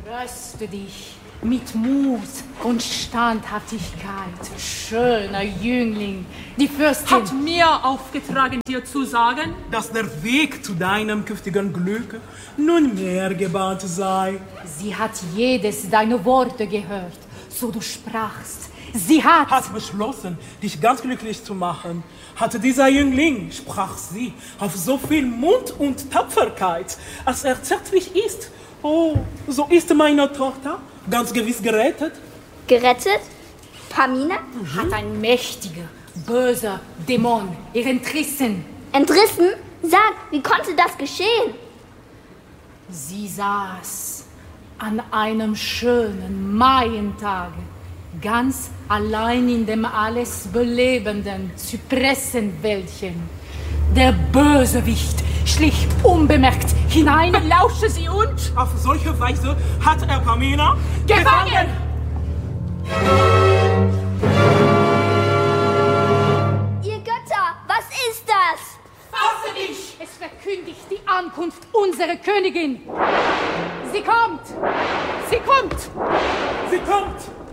Tröste dich mit Mut und Standhaftigkeit, schöner Jüngling. Die Fürstin hat mir aufgetragen, dir zu sagen, dass der Weg zu deinem künftigen Glück nunmehr gebahnt sei. Sie hat jedes deiner Worte gehört, so du sprachst. Sie hat beschlossen, dich ganz glücklich zu machen. Hatte dieser Jüngling, sprach sie, auf so viel Mut und Tapferkeit, als er zärtlich ist. Oh, so ist meine Tochter ganz gewiss gerettet. Gerettet? Pamina? Hat ein mächtiger, böser Dämon ihr entrissen. Entrissen? Sag, wie konnte das geschehen? Sie saß an einem schönen Maientage ganz allein in dem alles belebenden Zypressenwäldchen. Der Bösewicht schlich unbemerkt hinein, lauschte sie und... Auf solche Weise hat er Pamina gefangen! Ihr Götter, was ist das? Fasse dich! Es verkündigt die Ankunft unserer Königin. Sie kommt! Sie kommt! Sie kommt!